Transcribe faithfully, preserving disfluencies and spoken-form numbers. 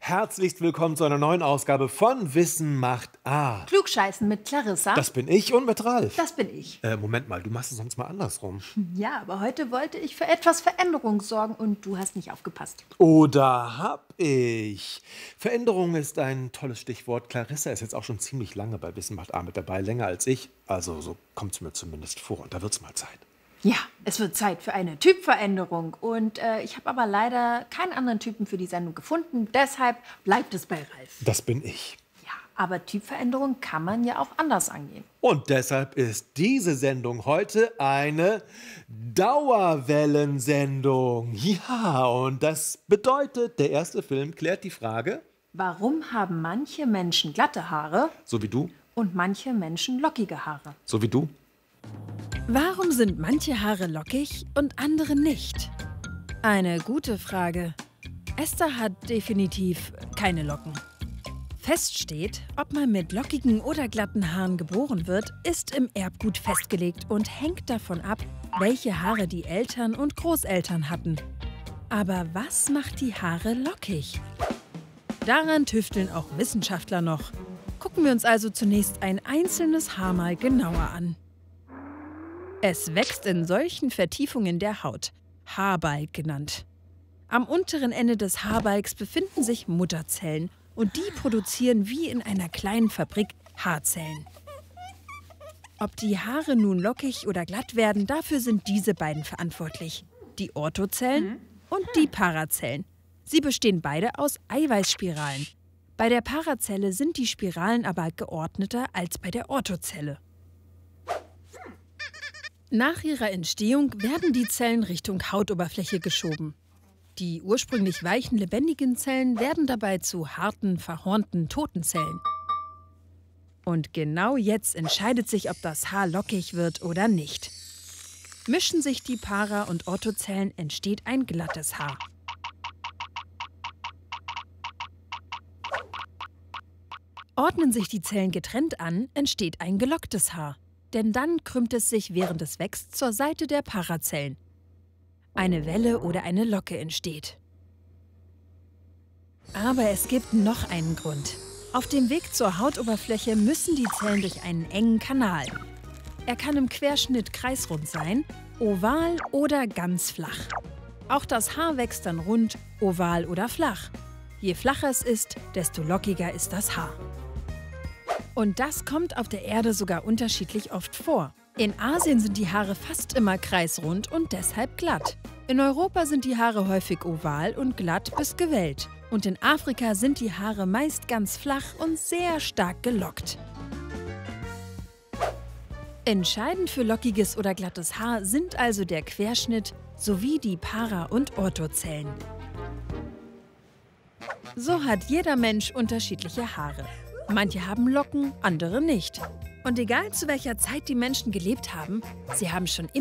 Herzlichst willkommen zu einer neuen Ausgabe von Wissen macht A. Klugscheißen mit Clarissa. Das bin ich und mit Ralf. Das bin ich. Äh, Moment mal, du machst es sonst mal andersrum. Ja, aber heute wollte ich für etwas Veränderung sorgen und du hast nicht aufgepasst. Oder hab ich? Veränderung ist ein tolles Stichwort. Clarissa ist jetzt auch schon ziemlich lange bei Wissen macht A mit dabei, länger als ich. Also so kommt es mir zumindest vor und da wird's mal Zeit. Ja, es wird Zeit für eine Typveränderung und äh, ich habe aber leider keinen anderen Typen für die Sendung gefunden. Deshalb bleibt es bei Ralf. Das bin ich. Ja, aber Typveränderung kann man ja auch anders angehen. Und deshalb ist diese Sendung heute eine Dauerwellensendung. Ja, und das bedeutet, der erste Film klärt die Frage, Warum haben manche Menschen glatte Haare so wie du, und manche Menschen lockige Haare? so wie du. Warum sind manche Haare lockig und andere nicht? Eine gute Frage. Esther hat definitiv keine Locken. Fest steht, ob man mit lockigen oder glatten Haaren geboren wird, ist im Erbgut festgelegt und hängt davon ab, welche Haare die Eltern und Großeltern hatten. Aber was macht die Haare lockig? Daran tüfteln auch Wissenschaftler noch. Gucken wir uns also zunächst ein einzelnes Haar mal genauer an. Es wächst in solchen Vertiefungen der Haut, Haarbalg genannt. Am unteren Ende des Haarbalgs befinden sich Mutterzellen und die produzieren wie in einer kleinen Fabrik Haarzellen. Ob die Haare nun lockig oder glatt werden, dafür sind diese beiden verantwortlich. Die Orthozellen und die Parazellen. Sie bestehen beide aus Eiweißspiralen. Bei der Parazelle sind die Spiralen aber geordneter als bei der Orthozelle. Nach ihrer Entstehung werden die Zellen Richtung Hautoberfläche geschoben. Die ursprünglich weichen, lebendigen Zellen werden dabei zu harten, verhornten, toten Zellen. Und genau jetzt entscheidet sich, ob das Haar lockig wird oder nicht. Mischen sich die Para- und Orthozellen, entsteht ein glattes Haar. Ordnen sich die Zellen getrennt an, entsteht ein gelocktes Haar. Denn dann krümmt es sich, während es wächst, zur Seite der Parazellen. Eine Welle oder eine Locke entsteht. Aber es gibt noch einen Grund. Auf dem Weg zur Hautoberfläche müssen die Zellen durch einen engen Kanal. Er kann im Querschnitt kreisrund sein, oval oder ganz flach. Auch das Haar wächst dann rund, oval oder flach. Je flacher es ist, desto lockiger ist das Haar. Und das kommt auf der Erde sogar unterschiedlich oft vor. In Asien sind die Haare fast immer kreisrund und deshalb glatt. In Europa sind die Haare häufig oval und glatt bis gewellt. Und in Afrika sind die Haare meist ganz flach und sehr stark gelockt. Entscheidend für lockiges oder glattes Haar sind also der Querschnitt sowie die Para- und Orthozellen. So hat jeder Mensch unterschiedliche Haare. Manche haben Locken, andere nicht. Und egal zu welcher Zeit die Menschen gelebt haben, sie haben schon immer